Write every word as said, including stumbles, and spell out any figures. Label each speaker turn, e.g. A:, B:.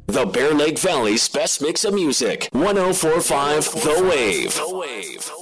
A: The Bear Lake Valley's best mix of music. ten forty-five The Wave.